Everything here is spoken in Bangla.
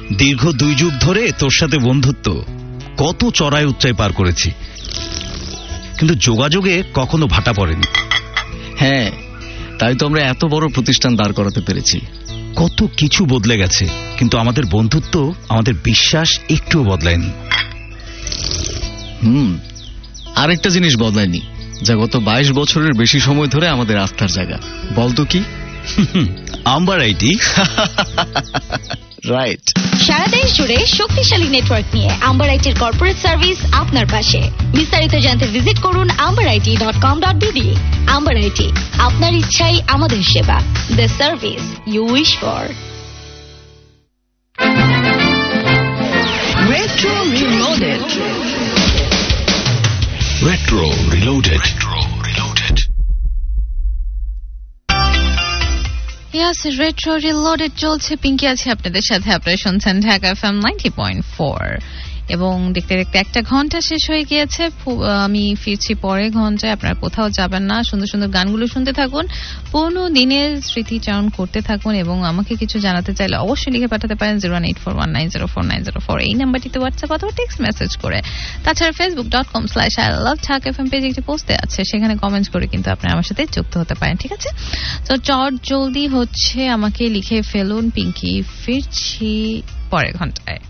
দীর্ঘ 2 যুগ ধরে তোর সাথে বন্ধুত্ব, কত চড়াই উচ্চাই পার করেছি, কিন্তু যোগাযোগে কখনো ভাটা পড়েনি। হ্যাঁ, তাই তো আমরা এত বড় প্রতিষ্ঠান দাঁড় করাতে পেরেছি। কত কিছু বদলে গেছে, কিন্তু আমাদের বন্ধুত্ব, আমাদের বিশ্বাস একটুও বদলায়নি। আরেকটা জিনিস বদলায়নি, যা গত 22 বছরের বেশি সময় ধরে আমাদের আস্থার জায়গা। বলতো কি? Amber IT. রাইট। সারা দেশ জুড়ে শক্তিশালী নেটওয়ার্ক নিয়ে আম্বার আইটির কর্পোরেট সার্ভিস আপনার পাশে। বিস্তারিত জানতে ভিজিট করুন amberit.com.bd। আম্বার আইটি, আপনার ইচ্ছাই আমাদের সেবা। The service you wish for. Retro Reloaded. Retro Reloaded. Yes, Retro Reloaded চলছে। পিঙ্কি আছে আপনাদের সাথে। আপনারা শুনছেন ঢাকা FM 90.4 এবং দেখতে দেখতে 1 ঘন্টা শেষ হয়ে গিয়েছে। আমি ফিরছি পরে ঘন্টায়। আপনারা কোথাও যাবেন না, সুন্দর সুন্দর গানগুলো শুনতে থাকুন, পুরনো দিনের স্মৃতিচারণ করতে থাকুন এবং আমাকে কিছু জানাতে চাইলে অবশ্যই লিখে পাঠাতে পারেন 01841904904 এই নাম্বারটিতে হোয়াটসঅ্যাপ অথবা টেক্সট মেসেজ করে। তাছাড়া facebook.com/iloveTalkFM পেজে একটি পোস্টে আছে, সেখানে কমেন্ট করে কিন্তু আপনারা আমার সাথে যুক্ত হতে পারেন, ঠিক আছে? তো চট জলদি হচ্ছে আমাকে লিখে ফেলুন। পিঙ্কি ফিরছি পরের ঘন্টায়।